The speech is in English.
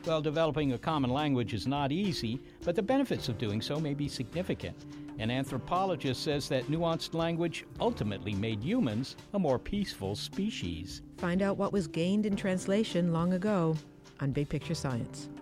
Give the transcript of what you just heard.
Well, developing a common language is not easy, but the benefits of doing so may be significant. An anthropologist says that nuanced language ultimately made humans a more peaceful species. Find out what was gained in translation long ago on Big Picture Science.